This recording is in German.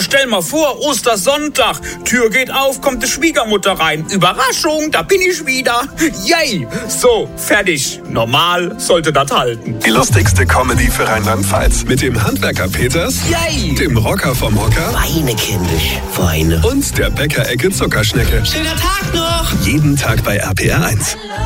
stell mal vor, Ostersonntag, Tür geht auf, kommt die Schwiegermutter rein. Überraschung, da bin ich wieder. Yay! So, fertig. Normal sollte das halten. Die lustigste Comedy für Rheinland-Pfalz. Mit dem Handwerker Peters, Yay! dem Rocker vom Hocker Weine, kindisch, Weine. und der Bäckerecke Zuckerschnecke. Schöner Tag noch! Jeden Tag bei RPR 1.